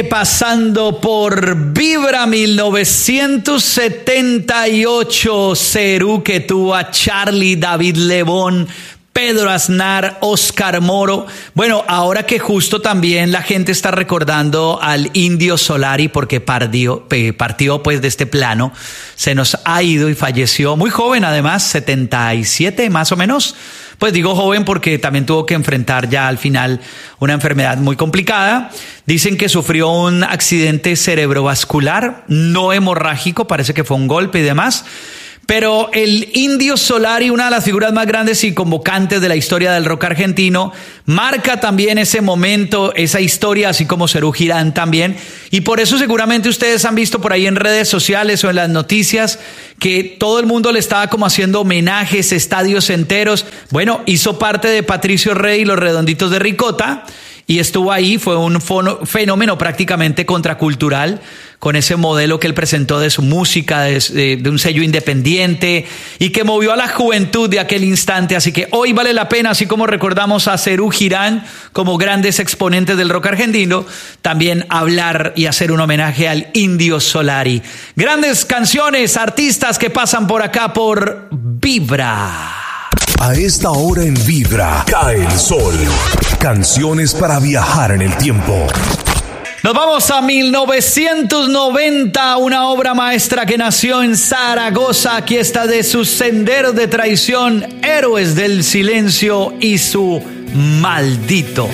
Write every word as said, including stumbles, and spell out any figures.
Pasando por Vibra mil novecientos setenta y ocho, Cerú, que tuvo a Charlie, David Lebón, Pedro Aznar, Oscar Moro. Bueno, ahora que justo también la gente está recordando al Indio Solari porque partió, partió pues de este plano, se nos ha ido y falleció muy joven, además, setenta y siete más o menos. Pues digo joven porque también tuvo que enfrentar ya al final una enfermedad muy complicada. Dicen que sufrió un accidente cerebrovascular, no hemorrágico, parece que fue un golpe y demás. Pero el Indio Solari, una de las figuras más grandes y convocantes de la historia del rock argentino, marca también ese momento, esa historia, así como Cerú Girán también. Y por eso seguramente ustedes han visto por ahí en redes sociales o en las noticias que todo el mundo le estaba como haciendo homenajes, estadios enteros. Bueno, hizo parte de Patricio Rey y los Redonditos de Ricota y estuvo ahí, fue un fenómeno prácticamente contracultural con ese modelo que él presentó de su música, de, de, de un sello independiente y que movió a la juventud de aquel instante. Así que hoy vale la pena, así como recordamos a Cerú Girán como grandes exponentes del rock argentino, también hablar y hacer un homenaje al Indio Solari. Grandes canciones, artistas que pasan por acá por Vibra. A esta hora en Vibra, cae el sol. Canciones para viajar en el tiempo. Nos vamos a mil novecientos noventa, una obra maestra que nació en Zaragoza. Aquí está de sus senderos de traición, Héroes del Silencio y su Maldito.